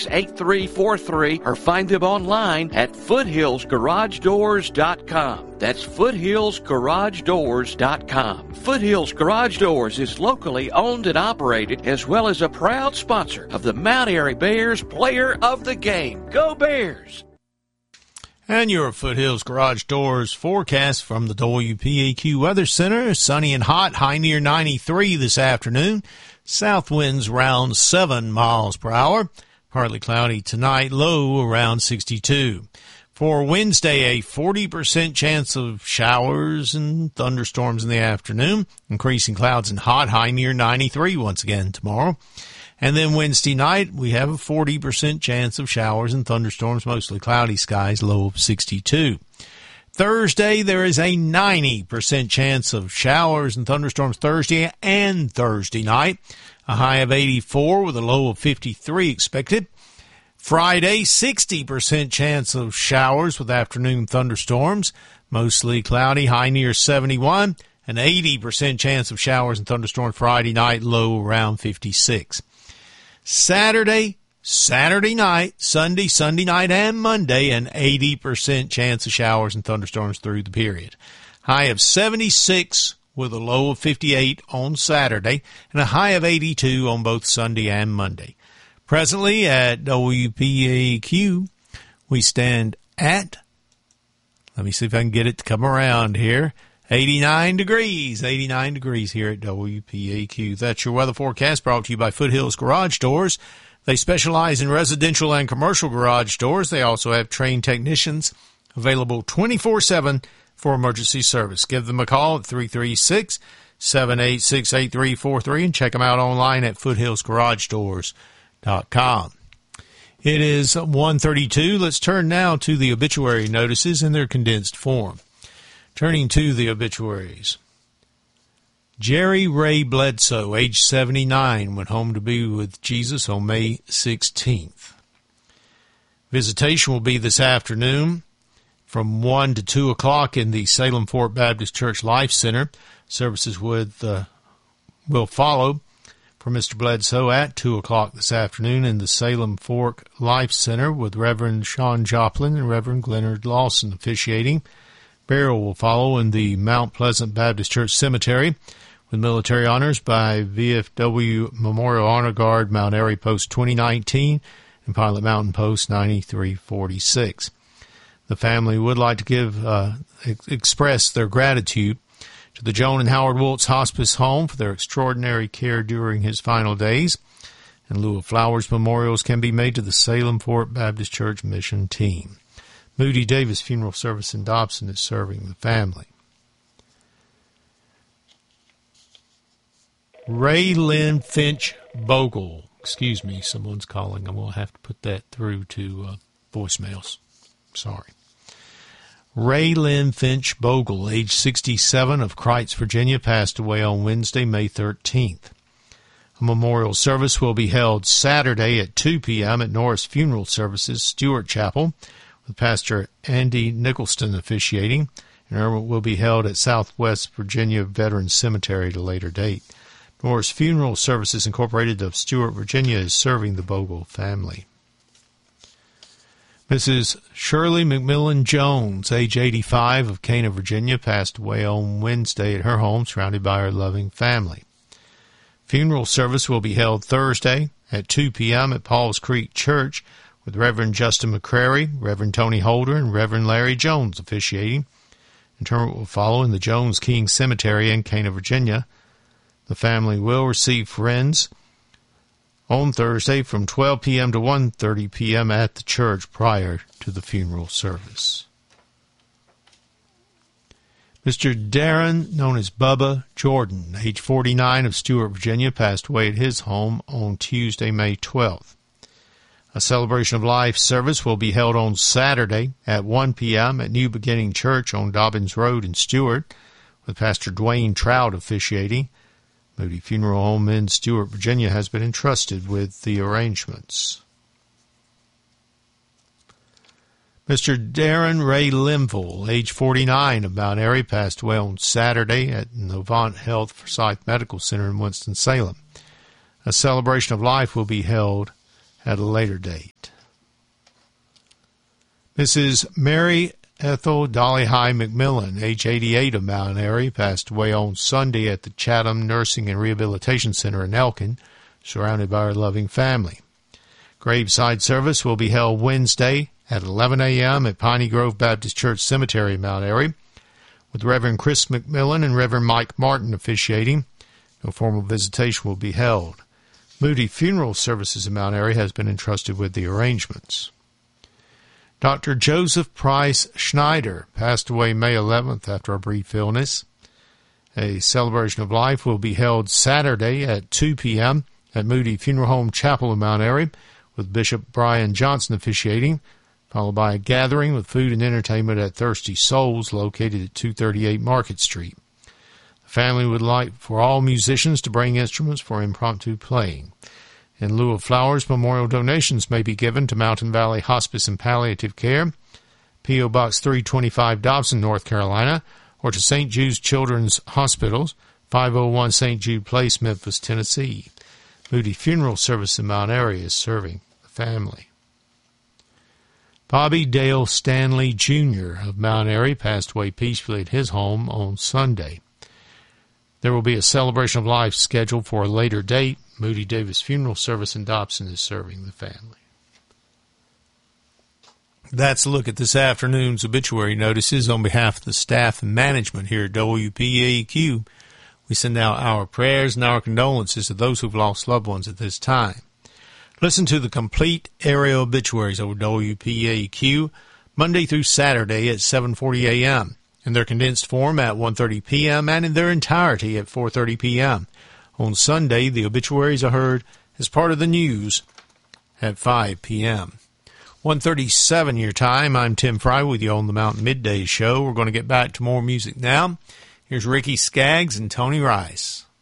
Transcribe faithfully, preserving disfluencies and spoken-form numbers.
six, eight three four three or find them online at foothills garage doors dot com. That's foothills garage doors dot com. Foothills Garage Doors is locally owned and operated, as well as a proud sponsor of the Mount Airy Bears Player of the Game. Go Bears! And your Foothills Garage Doors forecast from the W P A Q Weather Center. Sunny and hot, high near ninety-three this afternoon. South winds around seven miles per hour. Partly cloudy tonight, low around sixty-two. For Wednesday, a forty percent chance of showers and thunderstorms in the afternoon. Increasing clouds and hot, high near ninety-three once again tomorrow. And then Wednesday night, we have a forty percent chance of showers and thunderstorms, mostly cloudy skies, low of sixty-two. Thursday, there is a ninety percent chance of showers and thunderstorms Thursday and Thursday night. A high of eighty-four with a low of fifty-three expected. Friday, sixty percent chance of showers with afternoon thunderstorms, mostly cloudy, high near seventy-one. An eighty percent chance of showers and thunderstorms Friday night, low around fifty-six. Saturday, Saturday night, Sunday, Sunday night, and Monday, an eighty percent chance of showers and thunderstorms through the period. High of seventy-six with a low of fifty-eight on Saturday, and a high of eighty-two on both Sunday and Monday. Presently at W P A Q, we stand at, let me see if I can get it to come around here, eighty-nine degrees, eighty-nine degrees here at W P A Q. That's your weather forecast brought to you by Foothills Garage Doors. They specialize in residential and commercial garage doors. They also have trained technicians available twenty-four seven for emergency service. Give them a call at three three six, seven eight six, eight three four three and check them out online at foothills garage doors dot com. It is one thirty-two. Let's turn now to the obituary notices in their condensed form. Turning to the obituaries. Jerry Ray Bledsoe, age seventy-nine, went home to be with Jesus on May sixteenth. Visitation will be this afternoon from one to two o'clock in the Salem Fort Baptist Church Life Center. Services with, uh, will follow for Mister Bledsoe at two o'clock this afternoon in the Salem Fork Life Center with Reverend Sean Joplin and Reverend Glenard Lawson officiating. Burial will follow in the Mount Pleasant Baptist Church Cemetery with military honors by V F W Memorial Honor Guard, Mount Airy Post twenty nineteen and Pilot Mountain Post ninety-three forty-six. The family would like to give uh, express their gratitude to the Joan and Howard Wiltz Hospice Home for their extraordinary care during his final days. In lieu of flowers, memorials can be made to the Salem Fort Baptist Church mission team. Moody Davis Funeral Service in Dobson is serving the family. Ray Lynn Finch Bogle. Excuse me, someone's calling. I'm going to have to put that through to uh, voicemails. Sorry. Ray Lynn Finch Bogle, age sixty-seven, of Kreitz, Virginia, passed away on Wednesday, May thirteenth. A memorial service will be held Saturday at two p.m. at Norris Funeral Services, Stewart Chapel, with Pastor Andy Nicholson officiating, and will be held at Southwest Virginia Veterans Cemetery at a later date. Norris Funeral Services Incorporated of Stewart, Virginia, is serving the Bogle family. Missus Shirley McMillan Jones, age eighty-five, of Cana, Virginia, passed away on Wednesday at her home, surrounded by her loving family. Funeral service will be held Thursday at two p.m. at Paul's Creek Church, with Reverend Justin McCrary, Reverend Tony Holder, and Reverend Larry Jones officiating. Interment will follow in the Jones King Cemetery in Cana, Virginia. The family will receive friends on Thursday from twelve p.m. to one thirty p.m. at the church prior to the funeral service. Mister Darren, known as Bubba Jordan, age forty-nine, of Stewart, Virginia, passed away at his home on Tuesday, May twelfth. A celebration of life service will be held on Saturday at one p.m. at New Beginning Church on Dobbins Road in Stewart, with Pastor Dwayne Trout officiating. Moody Funeral Home in Stewart, Virginia, has been entrusted with the arrangements. Mister Darren Ray Linville, age forty-nine, of Mount Airy, passed away on Saturday at Novant Health Forsyth Medical Center in Winston-Salem. A celebration of life will be held at a later date. Missus Mary Ethel Dolly High McMillan, age eighty-eight, of Mount Airy, passed away on Sunday at the Chatham Nursing and Rehabilitation Center in Elkin, surrounded by her loving family. Graveside service will be held Wednesday at eleven a.m. at Piney Grove Baptist Church Cemetery in Mount Airy, with Reverend Chris McMillan and Reverend Mike Martin officiating. No formal visitation will be held. Moody Funeral Services in Mount Airy has been entrusted with the arrangements. Doctor Joseph Price Schneider passed away May eleventh after a brief illness. A celebration of life will be held Saturday at two p.m. at Moody Funeral Home Chapel in Mount Airy, with Bishop Brian Johnson officiating, followed by a gathering with food and entertainment at Thirsty Souls, located at two thirty-eight Market Street. The family would like for all musicians to bring instruments for impromptu playing. In lieu of flowers, memorial donations may be given to Mountain Valley Hospice and Palliative Care, P O. Box three twenty-five, Dobson, North Carolina, or to Saint Jude's Children's Hospitals, five oh one Saint Jude Place, Memphis, Tennessee. Moody Funeral Service in Mount Airy is serving the family. Bobby Dale Stanley, Junior of Mount Airy passed away peacefully at his home on Sunday. There will be a celebration of life scheduled for a later date. Moody Davis Funeral Service in Dobson is serving the family. That's a look at this afternoon's obituary notices on behalf of the staff and management here at W P A Q. We send out our prayers and our condolences to those who've lost loved ones at this time. Listen to the complete area obituaries over W P A Q Monday through Saturday at seven forty a.m., in their condensed form at one thirty p.m. and in their entirety at four thirty p.m. On Sunday, the obituaries are heard as part of the news at five p.m. one thirty-seven your time. I'm Tim Fry with you on the Mountain Midday Show. We're going to get back to more music now. Here's Ricky Skaggs and Tony Rice.